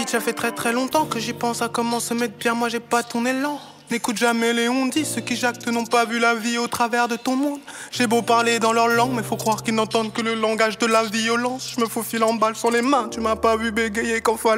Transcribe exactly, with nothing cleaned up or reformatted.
Ça fait très très longtemps que j'y pense à comment se mettre bien, moi j'ai pas ton élan. N'écoute jamais les on-dit, ceux qui jactent n'ont pas vu la vie au travers de ton monde. J'ai beau parler dans leur langue, mais faut croire qu'ils n'entendent que le langage de la violence. Je me faufile en balle sur les mains, tu m'as pas vu bégayer quand fallait